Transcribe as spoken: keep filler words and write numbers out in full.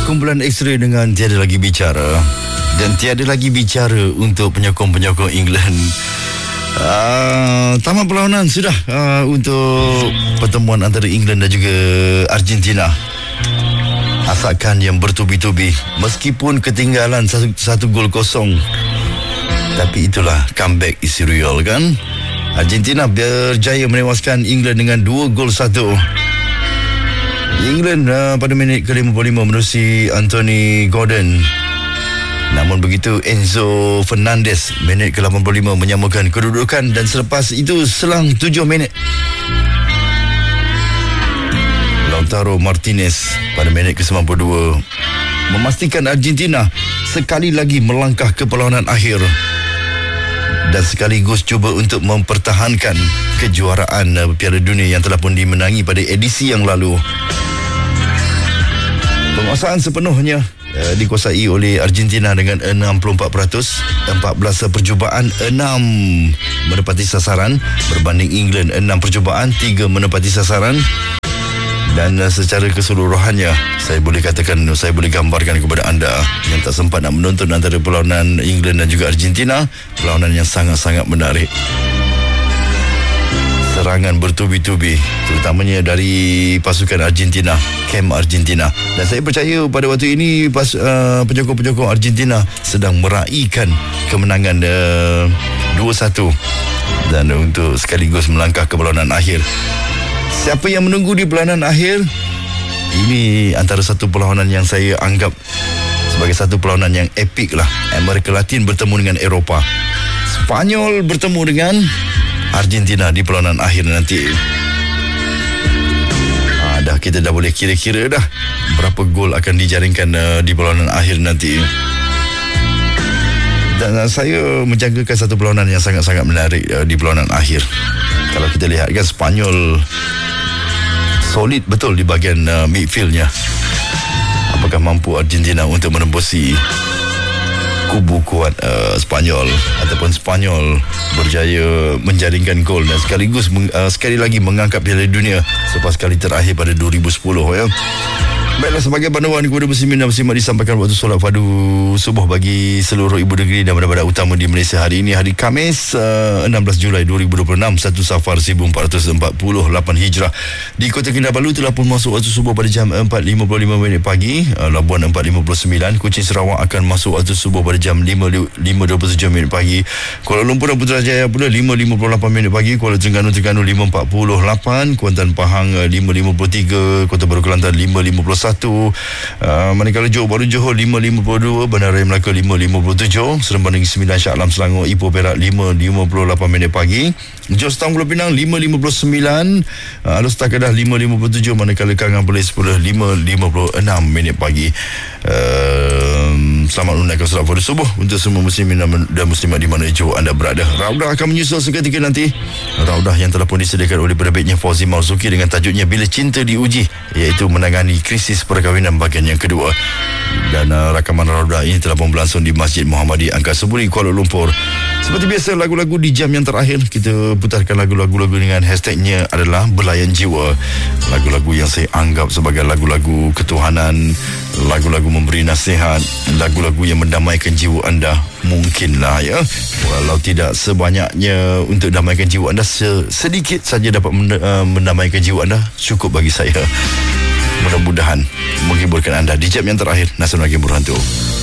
Kumpulan X-Ray dengan Tiada Lagi Bicara. Dan tiada lagi bicara untuk penyokong-penyokong England. Uh, tamat perlawanan sudah uh, untuk pertemuan antara England dan juga Argentina. Asakan yang bertubi-tubi meskipun ketinggalan satu, satu gol kosong, tapi itulah comeback is real kan. Argentina berjaya menewaskan England dengan dua gol satu. England uh, pada minit ke lima puluh lima menerusi Anthony Gordon. Namun begitu Enzo Fernandez minit ke lapan puluh lima menyamakan kedudukan, dan selepas itu selang tujuh minit Lautaro Martinez pada minit ke sembilan puluh dua memastikan Argentina sekali lagi melangkah ke perlawanan akhir dan sekaligus cuba untuk mempertahankan kejuaraan uh, Piala Dunia yang telah pun dimenangi pada edisi yang lalu. Penguasaan sepenuhnya uh, dikuasai oleh Argentina dengan enam puluh empat peratus, empat belas percubaan, enam menepati sasaran, berbanding England enam percubaan, tiga menepati sasaran. Dan uh, secara keseluruhannya saya boleh katakan, saya boleh gambarkan kepada anda yang tak sempat nak menonton antara perlawanan England dan juga Argentina, perlawanan yang sangat-sangat menarik. Serangan bertubi-tubi, terutamanya dari pasukan Argentina, kem Argentina. Dan saya percaya pada waktu ini pas, uh, penyokong-penyokong Argentina sedang meraihkan kemenangan uh, dua satu dan untuk sekaligus melangkah ke perlawanan akhir. Siapa yang menunggu di perlawanan akhir? Ini antara satu perlawanan yang saya anggap sebagai satu perlawanan yang epik lah. Amerika Latin bertemu dengan Eropah, Spanyol bertemu dengan Argentina di perlawanan akhir nanti. Ah, dah kita dah boleh kira-kira dah berapa gol akan dijaringkan uh, di perlawanan akhir nanti. Dan uh, saya menjangkakan satu perlawanan yang sangat-sangat menarik uh, di perlawanan akhir. Kalau kita lihat kan, Spanyol solid betul di bahagian uh, midfieldnya. Apakah mampu Argentina untuk menembusi kubu kuat uh, Spanyol, ataupun Spanyol berjaya menjaringkan gol dan sekaligus meng, uh, sekali lagi mengangkat Piala Dunia selepas kali terakhir pada dua ribu sepuluh ya. Baiklah, sebagai panduan kepada muslimin dan muslimat disampaikan waktu solat fardu subuh bagi seluruh ibu negeri dan bandar-bandar utama di Malaysia hari ini, hari Khamis uh, enam belas Julai dua ribu dua puluh enam, satu Safar seribu empat ratus empat puluh lapan Hijrah. Di Kota Kinabalu telah pun masuk waktu subuh pada jam empat lima puluh lima minit pagi. uh, Labuan empat lima puluh sembilan, Kuching Sarawak akan masuk waktu subuh pada jam lima dua puluh tujuh minit pagi. Kuala Lumpur dan Putrajaya pula lima lima puluh lapan minit pagi. Kuala Terengganu Terengganu lima empat puluh lapan, Kuantan Pahang uh, lima lima puluh tiga, Kota Baru Kelantan lima lima puluh satu, uh, manakala Johor Bahru Johor lima lima puluh dua, Bandaraya Melaka lima lima puluh tujuh, Seremban Negeri Sembilan, Shah Alam Selangor, Ipoh Perak lima lima puluh lapan minit pagi. Jos Town Pulau Pinang lima lima puluh sembilan, uh, Alor Kedah lima lima puluh tujuh, manakala Kangan Perlis sepuluh lima lima puluh enam minit pagi. Uh, selamat menunaikan solat fardu subuh untuk semua muslimin dan muslimat di mana jauh anda berada. Raudah akan menyusul seketika nanti. Raudah yang telah pun disediakan oleh penerbitnya Fauzi Marzuki dengan tajuknya Bila Cinta Diuji, iaitu menangani krisis perkahwinan bahagian yang kedua. Dan uh, rakaman Raudah ini telah pun berlangsung di Masjid Muhammadiyah Angkasa Puri, Kuala Lumpur. Seperti biasa, lagu-lagu di jam yang terakhir kita putarkan lagu-lagu dengan hashtagnya adalah Belayan Jiwa. Lagu-lagu yang saya anggap sebagai lagu-lagu ketuhanan, lagu-lagu memberi nasihat, lagu-lagu yang mendamaikan jiwa anda. Mungkinlah ya, walau tidak sebanyaknya untuk damaikan jiwa anda, sedikit saja dapat mendamaikan jiwa anda, cukup bagi saya. Mudah-mudahan menghiburkan anda di jam yang terakhir. Nasional Game Berhantu.